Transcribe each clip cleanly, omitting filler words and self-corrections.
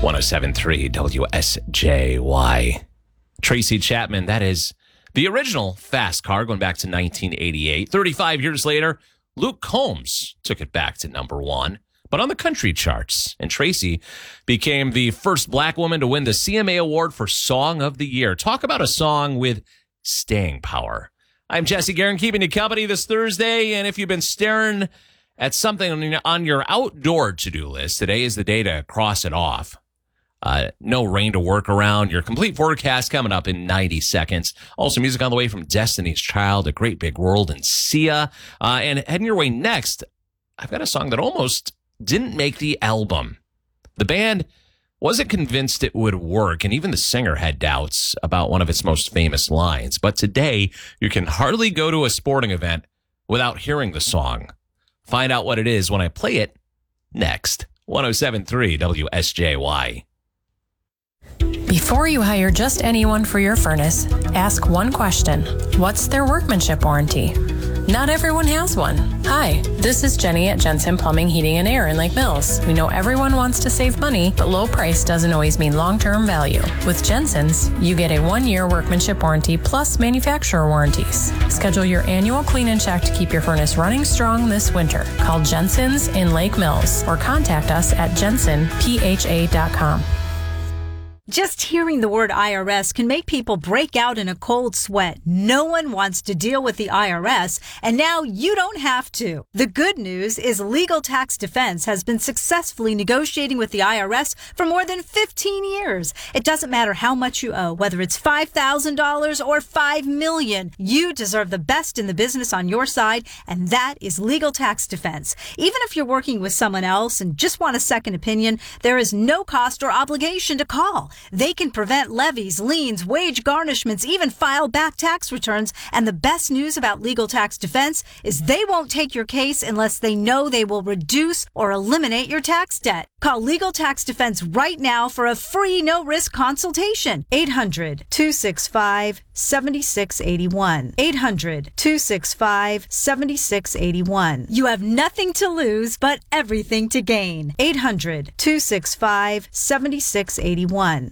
107.3 WSJY. Tracy Chapman, that is the original Fast Car going back to 1988. 35 years later, Luke Combs took it back to number one, but on the country charts. And Tracy became the first black woman to win the CMA Award for Song of the Year. Talk about a song with staying power. I'm Jesse Guerin, keeping you company this Thursday. And if you've been staring at something on your outdoor to-do list, today is the day to cross it off. No rain to work around. Your complete forecast coming up in 90 seconds. Also, music on the way from Destiny's Child, A Great Big World, and Sia. And heading your way next, I've got a song that almost didn't make the album. The band wasn't convinced it would work, and even the singer had doubts about one of its most famous lines. But today, you can hardly go to a sporting event without hearing the song. Find out what it is when I play it next. 107.3 WSJY. Before you hire just anyone for your furnace, ask one question. What's their workmanship warranty? Not everyone has one. Hi, this is Jenny at Jensen Plumbing, Heating, and Air in Lake Mills. We know everyone wants to save money, but low price doesn't always mean long-term value. With Jensen's, you get a 1-year workmanship warranty plus manufacturer warranties. Schedule your annual clean and check to keep your furnace running strong this winter. Call Jensen's in Lake Mills or contact us at jensenpha.com. Just hearing the word IRS can make people break out in a cold sweat. No one wants to deal with the IRS, and now you don't have to. The good news is Legal Tax Defense has been successfully negotiating with the IRS for more than 15 years. It doesn't matter how much you owe, whether it's $5,000 or $5 million. You deserve the best in the business on your side, and that is Legal Tax Defense. Even if you're working with someone else and just want a second opinion, there is no cost or obligation to call. They can prevent levies, liens, wage garnishments, even file back tax returns. And the best news about Legal Tax Defense is they won't take your case unless they know they will reduce or eliminate your tax debt. Call Legal Tax Defense right now for a free no-risk consultation. 800-265-7681. 800-265-7681. You have nothing to lose but everything to gain. 800-265-7681.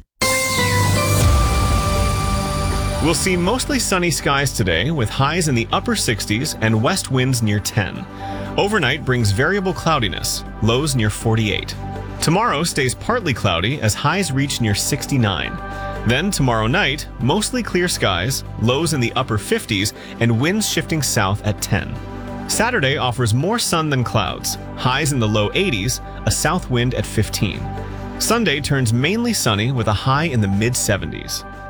We'll see mostly sunny skies today with highs in the upper 60s and west winds near 10. Overnight brings variable cloudiness, lows near 48. Tomorrow stays partly cloudy as highs reach near 69. Then tomorrow night, mostly clear skies, lows in the upper 50s, and winds shifting south at 10. Saturday offers more sun than clouds, highs in the low 80s, a south wind at 15. Sunday turns mainly sunny with a high in the mid-70s.